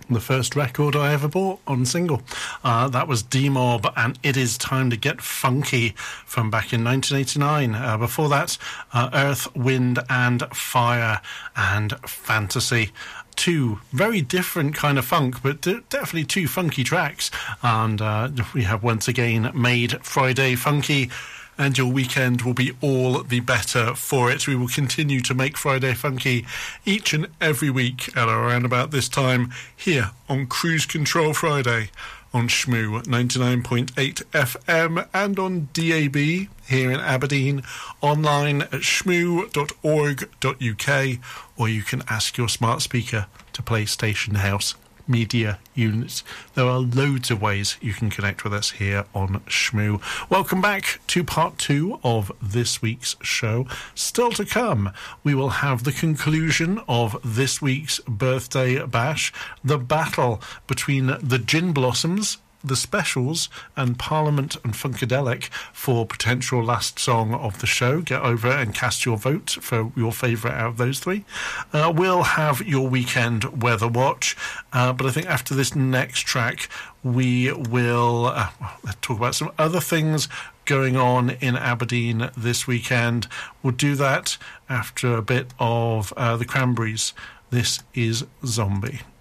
the first record I ever bought on single. That was D-Mob and It Is Time to Get Funky from back in 1989. Before that, Earth, Wind and Fire and Fantasy. Two very different kind of funk, but definitely two funky tracks. And we have once again made Friday funky, and your weekend will be all the better for it. We will continue to make Friday funky each and every week at around about this time here on Cruise Control Friday on Shmoo 99.8 FM and on DAB here in Aberdeen, online at shmoo.org.uk, or you can ask your smart speaker to play Station House media units. There are loads of ways you can connect with us here on Shmoo. Welcome back to part 2 of this week's show. Still to come, we will have the conclusion of this week's birthday bash, the battle between the Gin Blossoms, the Specials and Parliament and Funkadelic for potential last song of the show. Get over and cast your vote for your favourite out of those three. We'll have your weekend weather watch, but I think after this next track we will talk about some other things going on in Aberdeen this weekend. We'll do that after a bit of the Cranberries. This is Zombie.